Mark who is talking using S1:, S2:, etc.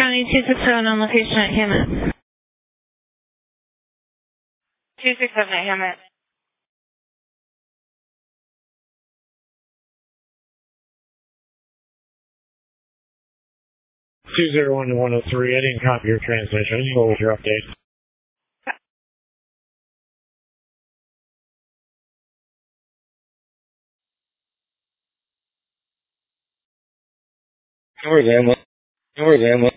S1: County 267 on location at Hammett. 267 at Hammett.
S2: 201 to 103, I didn't copy your transmission. What was your update? Where's Emma?